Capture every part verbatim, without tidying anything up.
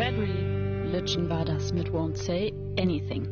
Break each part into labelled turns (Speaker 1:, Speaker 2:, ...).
Speaker 1: Bad Religion war das mit Won't Say Anything.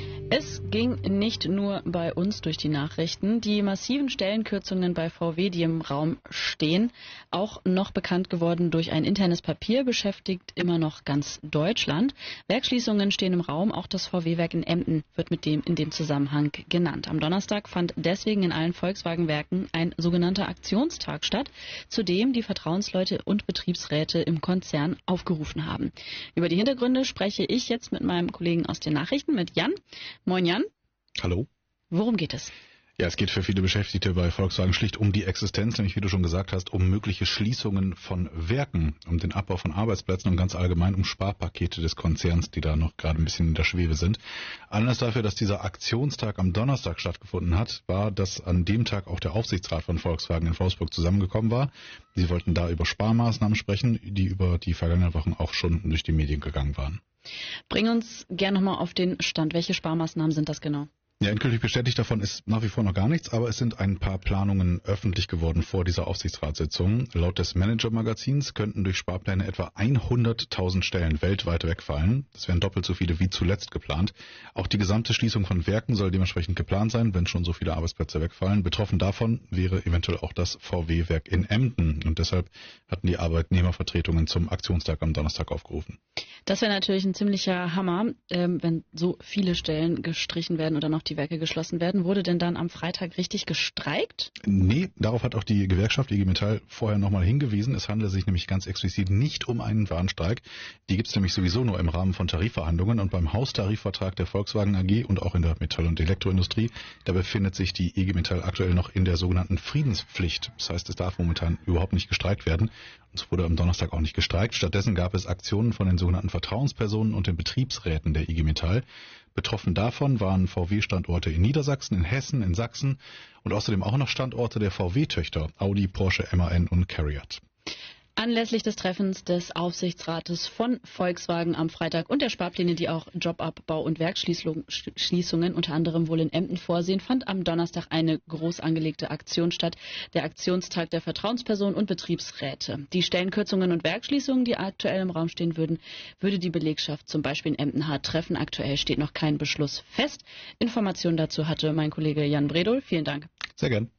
Speaker 1: Es ging nicht nur bei uns durch die Nachrichten. Die massiven Stellenkürzungen bei V W, die im Raum stehen, auch noch bekannt geworden durch ein internes Papier, beschäftigt immer noch ganz Deutschland. Werksschließungen stehen im Raum. Auch das V W-Werk in Emden wird mit dem in dem Zusammenhang genannt. Am Donnerstag fand deswegen in allen Volkswagen-Werken ein sogenannter Aktionstag statt, zu dem die Vertrauensleute und Betriebsräte im Konzern aufgerufen haben. Über die Hintergründe spreche ich jetzt mit meinem Kollegen aus den Nachrichten, mit Jan. Moin Jan.
Speaker 2: Hallo.
Speaker 1: Worum geht es?
Speaker 2: Ja, es geht für viele Beschäftigte bei Volkswagen schlicht um die Existenz, nämlich wie du schon gesagt hast, um mögliche Schließungen von Werken, um den Abbau von Arbeitsplätzen und ganz allgemein um Sparpakete des Konzerns, die da noch gerade ein bisschen in der Schwebe sind. Anlass dafür, dass dieser Aktionstag am Donnerstag stattgefunden hat, war, dass an dem Tag auch der Aufsichtsrat von Volkswagen in Wolfsburg zusammengekommen war. Sie wollten da über Sparmaßnahmen sprechen, die über die vergangenen Wochen auch schon durch die Medien gegangen waren.
Speaker 1: Bring uns gerne nochmal auf den Stand. Welche Sparmaßnahmen sind das genau?
Speaker 2: Ja, endgültig bestätigt davon ist nach wie vor noch gar nichts, aber es sind ein paar Planungen öffentlich geworden vor dieser Aufsichtsratssitzung. Laut des Manager-Magazins könnten durch Sparpläne etwa hunderttausend Stellen weltweit wegfallen. Das wären doppelt so viele wie zuletzt geplant. Auch die gesamte Schließung von Werken soll dementsprechend geplant sein, wenn schon so viele Arbeitsplätze wegfallen. Betroffen davon wäre eventuell auch das V W-Werk in Emden. Und deshalb hatten die Arbeitnehmervertretungen zum Aktionstag am Donnerstag aufgerufen.
Speaker 1: Das wäre natürlich ein ziemlicher Hammer, ähm, wenn so viele Stellen gestrichen werden oder noch die Werke geschlossen werden. Wurde denn dann am Freitag richtig gestreikt?
Speaker 2: Nee, darauf hat auch die Gewerkschaft I G Metall vorher nochmal hingewiesen. Es handelt sich nämlich ganz explizit nicht um einen Warnstreik. Die gibt es nämlich sowieso nur im Rahmen von Tarifverhandlungen und beim Haustarifvertrag der Volkswagen A G und auch in der Metall- und Elektroindustrie. Da befindet sich die I G Metall aktuell noch in der sogenannten Friedenspflicht. Das heißt, es darf momentan überhaupt nicht gestreikt werden. Und es wurde am Donnerstag auch nicht gestreikt. Stattdessen gab es Aktionen von den sogenannten Vertrauenspersonen und den Betriebsräten der I G Metall. Betroffen davon waren V W-Standorte in Niedersachsen, in Hessen, in Sachsen und außerdem auch noch Standorte der V W-Töchter Audi, Porsche, M A N und CARIAD.
Speaker 1: Anlässlich des Treffens des Aufsichtsrates von Volkswagen am Freitag und der Sparpläne, die auch Jobabbau und Werksschließungen unter anderem wohl in Emden vorsehen, fand am Donnerstag eine groß angelegte Aktion statt, der Aktionstag der Vertrauenspersonen und Betriebsräte. Die Stellenkürzungen und Werksschließungen, die aktuell im Raum stehen würden, würde die Belegschaft zum Beispiel in Emden hart treffen. Aktuell steht noch kein Beschluss fest. Informationen dazu hatte mein Kollege Jan Bredol. Vielen Dank.
Speaker 2: Sehr gern.